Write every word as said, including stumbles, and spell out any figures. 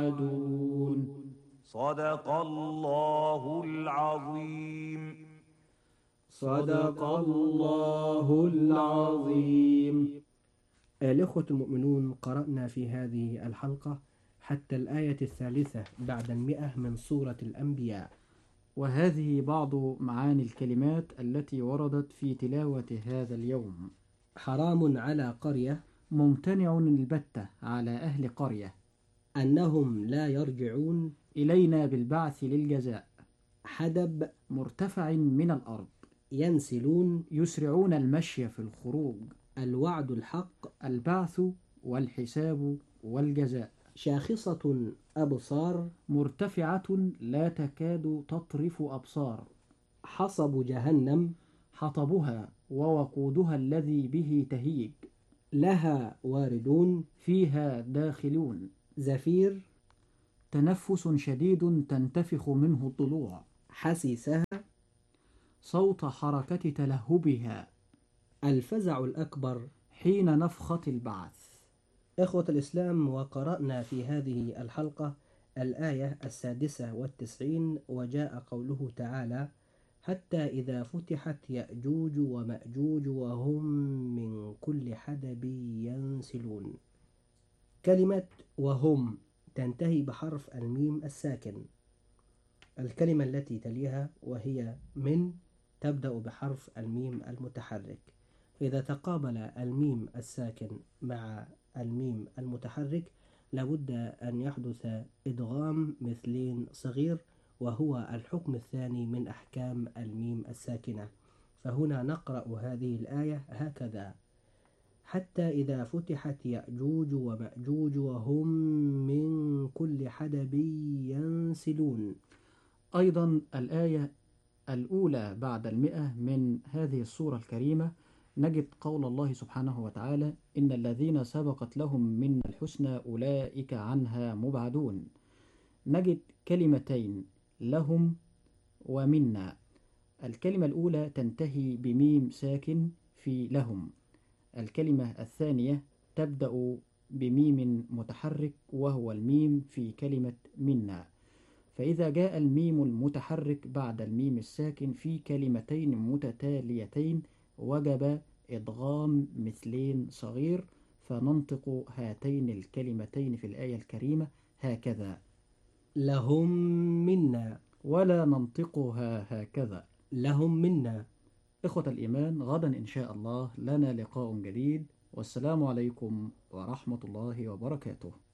يوعدون. صدق الله العظيم. صدق الله العظيم. الإخوة المؤمنون، قرأنا في هذه الحلقة حتى الآية الثالثة بعد المئة من سورة الأنبياء، وهذه بعض معاني الكلمات التي وردت في تلاوة هذا اليوم. حرام على قرية، ممتنع البتة على أهل قرية، أنهم لا يرجعون إلينا بالبعث للجزاء، حدب مرتفع من الأرض، ينسلون يسرعون المشي في الخروج، الوعد الحق البعث والحساب والجزاء، شاخصة أبصار مرتفعة لا تكاد تطرف أبصار، حصب جهنم حطبها ووقودها الذي به تهيج، لها واردون فيها داخلون، زفير تنفس شديد تنتفخ منه الضلوع، حسيسها صوت حركة تلهبها، الفزع الأكبر حين نفخة البعث. إخوة الإسلام، وقرأنا في هذه الحلقة الآية السادسة والتسعين، وجاء قوله تعالى: حتى إذا فتحت يأجوج ومأجوج وهم من كل حدب ينسلون. كلمة وهم تنتهي بحرف الميم الساكن. الكلمة التي تليها وهي من تبدأ بحرف الميم المتحرك. إذا تقابل الميم الساكن مع الميم المتحرك لابد أن يحدث إدغام مثلين صغير، وهو الحكم الثاني من أحكام الميم الساكنة. فهنا نقرأ هذه الآية هكذا: حتى إذا فتحت يأجوج ومأجوج وهم من كل حدب ينسلون. أيضا الآية الأولى بعد المئة من هذه السورة الكريمة نجد قول الله سبحانه وتعالى: إن الذين سبقت لهم من الحسنى أولئك عنها مبعدون. نجد كلمتين لهم ومنا. الكلمة الأولى تنتهي بميم ساكن في لهم، الكلمة الثانية تبدأ بميم متحرك وهو الميم في كلمة منا. فإذا جاء الميم المتحرك بعد الميم الساكن في كلمتين متتاليتين وجب إدغام مثلين صغير، فننطق هاتين الكلمتين في الآية الكريمة هكذا: لهم منا، ولا ننطقها هكذا: لهم منا. إخوة الإيمان، غدا إن شاء الله لنا لقاء جديد، والسلام عليكم ورحمة الله وبركاته.